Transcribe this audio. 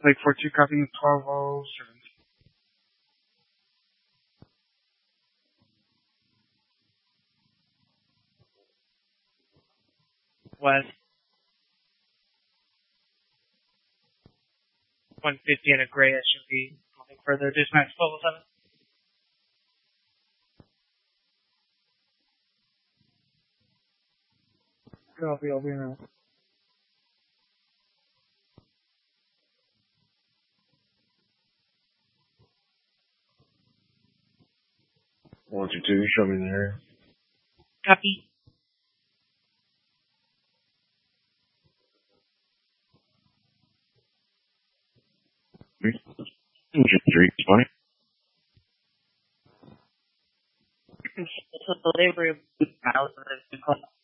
Like for 2 copying of 12 O's or west 150 and a gray SUV. Nothing further. Dispatch 1207. Copy, I'll be now. One, two, two, show me the area. Copy. Street 20. Delivery of 2,000.